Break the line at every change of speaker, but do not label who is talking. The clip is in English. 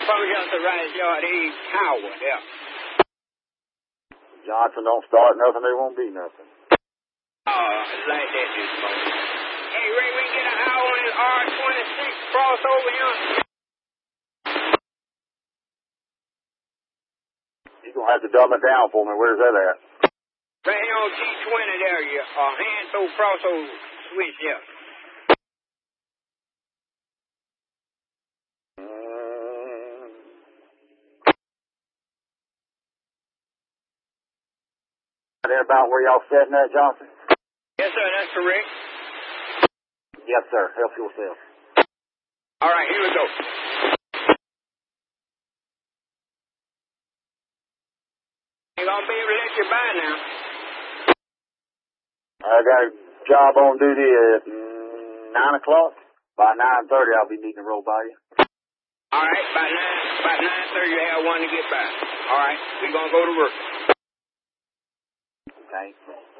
From just the right yard, he's Howard, yeah.
Johnson don't start nothing, there won't be nothing.
Oh, like that this morning. Hey, Ray, we can get a Howard in R26 crossover here.
You're going to have to dumb it down for me. Where's that at?
Right here on T20 there, you hand so crossover switch there.
There about where y'all sitting at, Johnson?
Yes, sir, that's correct.
Yes, sir. Help yourself.
All right, here we go. Ain't gonna be able to let you by now.
I got a job on duty at 9 o'clock. By 9:30, I'll be needing to roll by you.
All right, by 9:30, you have one to get by. All right, we're gonna go to work.
Okay.